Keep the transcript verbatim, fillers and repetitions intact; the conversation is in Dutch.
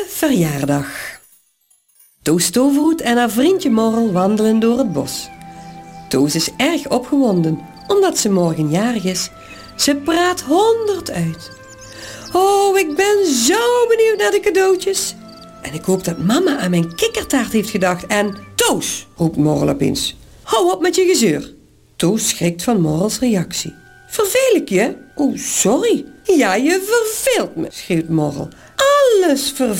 verjaardag. Toos Toverhoed en haar vriendje Morrel wandelen door het bos. Toos is erg opgewonden, omdat ze morgen jarig is. Ze praat honderd uit. Oh, ik ben zo benieuwd naar de cadeautjes. En ik hoop dat mama aan mijn kikkertaart heeft gedacht. En Toos, roept Morrel opeens. Hou op met je gezeur. Toos schrikt van Morrels reactie. Verveel ik je? Oh, sorry. Ja, je verveelt me, schreeuwt Morrel. Alles verveelt.